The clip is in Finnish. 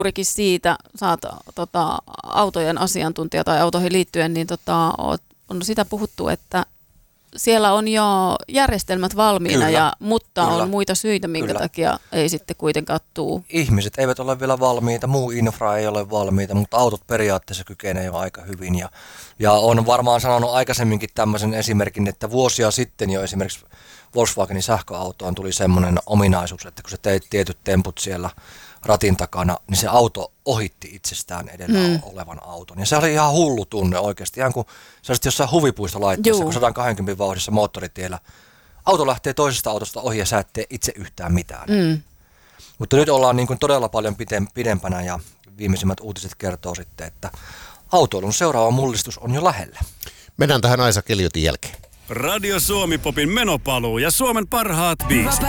juurikin siitä, saat autojen asiantuntija tai autoihin liittyen, niin on sitä puhuttu, että siellä on jo järjestelmät valmiina, mutta on muita syitä, minkä takia ei sitten kuitenkaan tule. Ihmiset eivät ole vielä valmiita, muu infra ei ole valmiita, mutta autot periaatteessa kykenee jo aika hyvin. Ja on varmaan sanonut aikaisemminkin tämmöisen esimerkin, että vuosia sitten jo esimerkiksi Volkswagenin sähköautoon tuli semmoinen ominaisuus, että kun sä teit tietyt temput siellä ratin takana, niin se auto ohitti itsestään edellä olevan auton. Ja se oli ihan hullu tunne oikeasti, ihan kuin sä olisit jossain huvipuistolaitteessa, kun 120 vauhdissa moottoritiellä. Auto lähtee toisesta autosta ohi ja sä et tee itse yhtään mitään. Mutta nyt ollaan niin kuin todella paljon pidempänä ja viimeisimmät uutiset kertoo sitten, että autoilun seuraava mullistus on jo lähellä. Mennään tähän Aisa Kiljutin jälkeen. Radio Suomi Popin menopaluu ja Suomen parhaat biisit.